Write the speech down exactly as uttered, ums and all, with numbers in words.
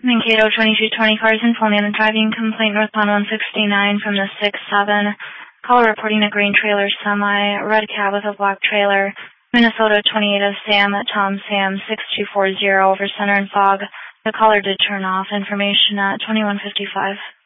Mankato twenty-two twenty Carson, full name and driving complaint northbound one sixty-nine from the six seven. Caller reporting a green trailer semi, red cab with a black trailer. Minnesota twenty-eight of Sam at Tom Sam six two four zero over center and fog. The caller did turn off. Information at twenty-one fifty-five.